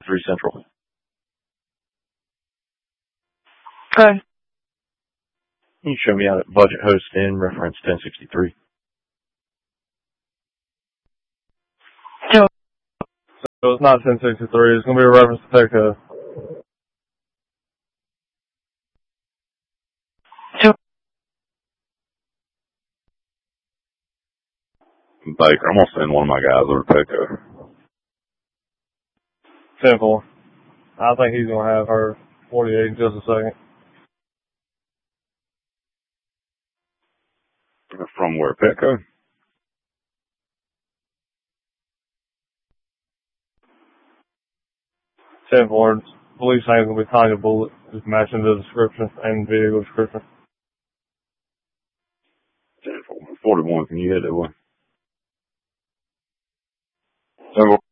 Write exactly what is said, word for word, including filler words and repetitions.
three Central. Okay. Can you show me out at Budget Host in reference ten sixty-three? So, So it's not ten sixty-three. It's going to be a reference to Petco. so, Baker, I'm going to send one of my guys over to Petco. ten four. I think he's going to have her forty-eight in just a second. From where, Petco? ten four. Police name's going to be Tanya Bullet, just matching the description and vehicle description. ten four. forty-one, can you hit that one? ten four.